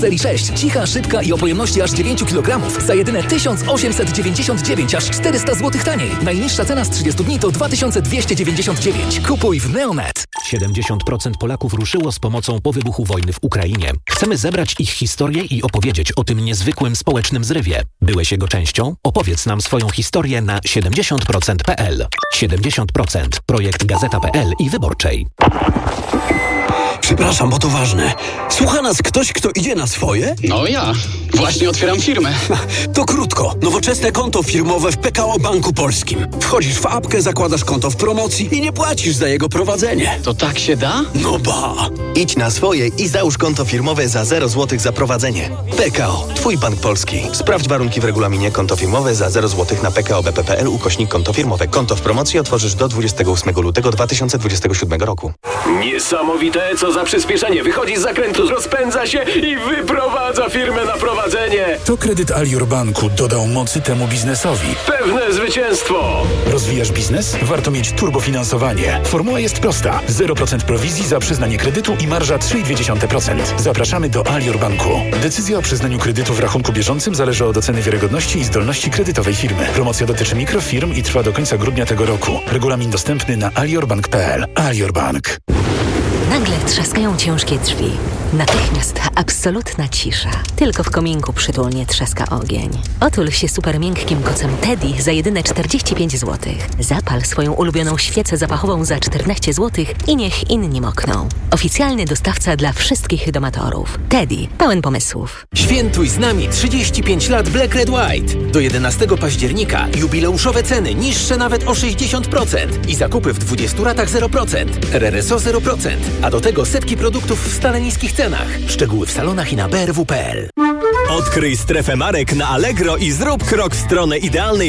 serii 6. Cicha, szybka i o pojemności aż 9 kg. Za jedyne 1899, aż 400 zł taniej. Najniższa cena z 30 dni to 2299. Kupuj w Neonet. 70% Polaków ruszyło z pomocą po wybuchu wojny w Ukrainie. Chcemy zebrać ich historię i opowiedzieć o tym niezwykłym społecznym zrywie. Byłeś jego częścią? Opowiedz nam swoją historię na 70%.pl. 70%. Projekt Gazeta.pl i Wyborczej. Przepraszam, bo to ważne. Słucha nas ktoś, kto idzie na swoje? No ja. Właśnie otwieram firmę. To krótko. Nowoczesne konto firmowe w PKO Banku Polskim. Wchodzisz w apkę, zakładasz konto w promocji i nie płacisz za jego prowadzenie. To tak się da? No ba! Idź na swoje i załóż konto firmowe za 0 zł za prowadzenie. PKO. Twój bank polski. Sprawdź warunki w regulaminie. Konto firmowe za 0 zł na pkobp.pl/konto firmowe. Konto w promocji otworzysz do 28 lutego 2027 roku. Niesamowite, co za przyspieszenie. Wychodzi z zakrętu, rozpędza się i wyprowadza firmę na prowadzenie. To kredyt Alior Banku dodał mocy temu biznesowi. Pewne zwycięstwo. Rozwijasz biznes? Warto mieć turbofinansowanie. Formuła jest prosta. 0% prowizji za przyznanie kredytu i marża 3,2%. Zapraszamy do Alior Banku. Decyzja o przyznaniu kredytu w rachunku bieżącym zależy od oceny wiarygodności i zdolności kredytowej firmy. Promocja dotyczy mikrofirm i trwa do końca grudnia tego roku. Regulamin dostępny na aliorbank.pl. Alior Bank. Nagle trzaskają ciężkie drzwi. Natychmiast absolutna cisza. Tylko w kominku przytulnie trzaska ogień. Otul się super miękkim kocem Teddy za jedyne 45 zł. Zapal swoją ulubioną świecę zapachową za 14 zł i niech inni mokną. Oficjalny dostawca dla wszystkich domatorów. Teddy, pełen pomysłów. Świętuj z nami 35 lat Black Red White. Do 11 października jubileuszowe ceny niższe nawet o 60% i zakupy w 20 ratach 0%. RRSO 0%, a do tego setki produktów w stale niskich cenach. Szczegóły w salonach i na brw.pl. Odkryj strefę marek na Allegro i zrób krok w stronę idealnej